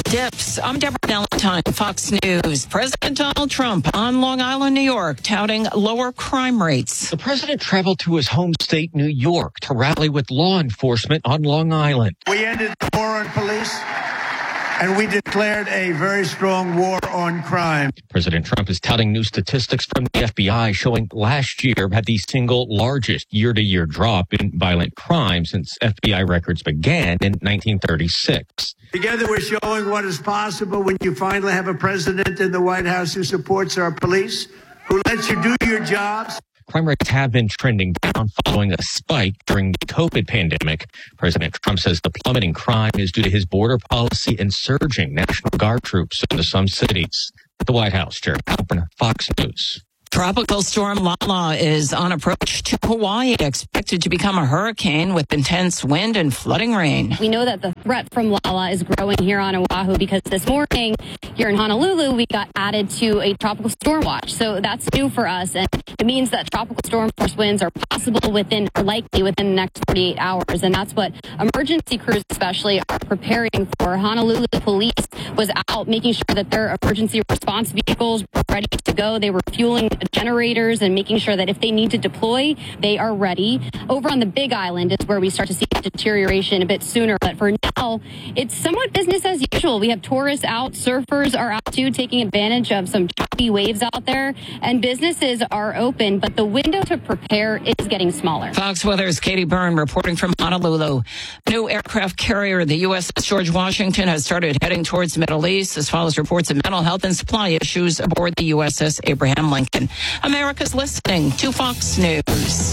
Dips. I'm Deborah Valentine, Fox News. President Donald Trump on Long Island, New York, touting lower crime rates. The president traveled to his home state, New York, to rally with law enforcement on Long Island. We ended the war on police, and we declared a very strong war on crime. President Trump is touting new statistics from the FBI showing last year had the single largest year-to-year drop in violent crime since FBI records began in 1936. Together we're showing what is possible when you finally have a president in the White House who supports our police, who lets you do your jobs. Crime rates have been trending down following a spike during the COVID pandemic. President Trump says the plummeting crime is due to his border policy and surging National Guard troops into some cities. At the White House, Jared Halpern, Fox News. Tropical storm Lala is on approach to Hawaii, expected to become a hurricane with intense wind and flooding rain. We know that the threat from Lala is growing here on Oahu because this morning here in Honolulu, we got added to a tropical storm watch. So that's new for us. And it means that tropical storm force winds are possible likely within the next 48 hours. And that's what emergency crews especially are preparing for. Honolulu police was out making sure that their emergency response vehicles were ready to go. They were fueling generators and making sure that if they need to deploy, they are ready. Over on the Big Island is where we start to see deterioration a bit sooner. But for now, it's somewhat business as usual. We have tourists out, surfers are out too, taking advantage of some choppy waves out there, and businesses are open, but the window to prepare is getting smaller. Fox Weather's Katie Byrne reporting from Honolulu. New aircraft carrier, the USS George Washington, has started heading towards the Middle East as follows reports of mental health and supply issues aboard the USS Abraham Lincoln. America's listening to Fox News.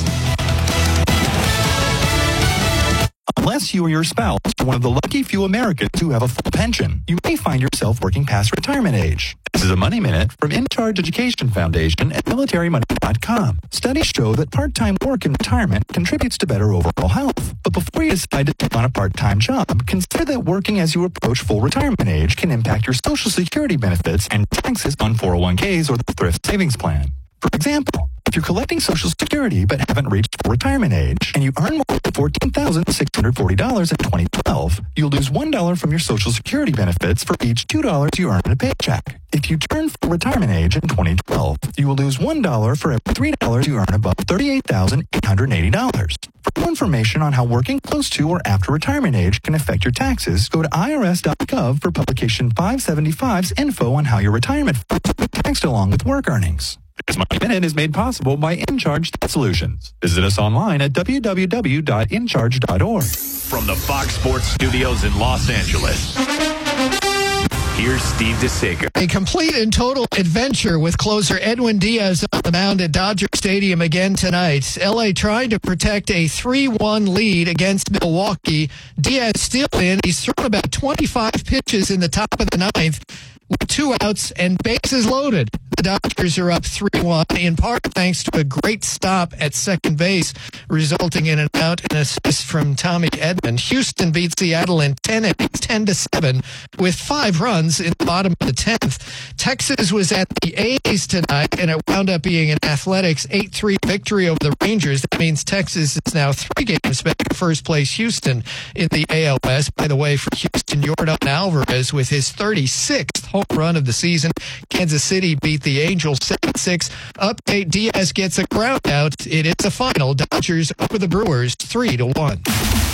Unless you or your spouse are one of the lucky few Americans who have a full pension, you may find yourself working past retirement age. This is a Money Minute from In Charge Education Foundation at militarymoney.com. Studies show that part-time work in retirement contributes to better overall health. But before you decide to take on a part-time job, consider that working as you approach full retirement age can impact your Social Security benefits and taxes on 401ks or the Thrift Savings Plan. For example, if you're collecting Social Security but haven't reached full retirement age and you earn more than $14,640 in 2012, you'll lose $1 from your Social Security benefits for each $2 you earn in a paycheck. If you turn full retirement age in 2012, you will lose $1 for every $3 you earn above $38,880. For more information on how working close to or after retirement age can affect your taxes, go to irs.gov for publication 575's info on how your retirement funds are taxed along with work earnings. This Money Minute is made possible by InCharge Debt Solutions. Visit us online at www.incharge.org. From the Fox Sports Studios in Los Angeles, here's Steve DeSager. A complete and total adventure with closer Edwin Diaz on the mound at Dodger Stadium again tonight. L.A. trying to protect a 3-1 lead against Milwaukee. Diaz still in. He's thrown about 25 pitches in the top of the ninth with 2 outs and bases loaded. The Dodgers are up 3-1, in part thanks to a great stop at second base, resulting in an out and assist from Tommy Edman. Houston beat Seattle in 10 innings, 10-7, with 5 runs in the bottom of the 10th. Texas was at the A's tonight, and it wound up being an Athletics 8-3 victory over the Rangers. That means Texas is now 3 games back to first place Houston in the AL West. By the way, for Houston, Yordan Alvarez with his 36th home run of the season. Kansas City beat the Angels 7-6. Update, Diaz gets a ground out. It is a final. Dodgers over the Brewers 3-1.